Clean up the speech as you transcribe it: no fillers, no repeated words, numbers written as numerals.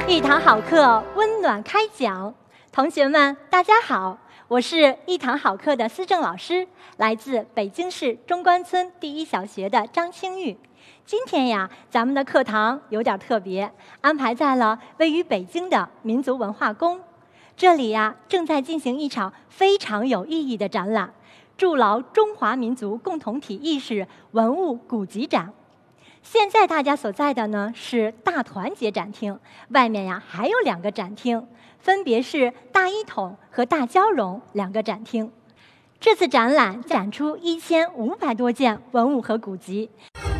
一堂好课，温暖开讲。同学们，大家好，我是一堂好课的思政老师，来自北京市中关村第一小学的张清玉。今天呀，咱们的课堂有点特别，安排在了位于北京的民族文化宫。这里呀，正在进行一场非常有意义的展览——筑牢中华民族共同体意识文物古籍展。现在大家所在的呢是大团结展厅，外面呀还有2个展厅，分别是大一统和大交融2个展厅。这次展览展出1500多件文物和古籍，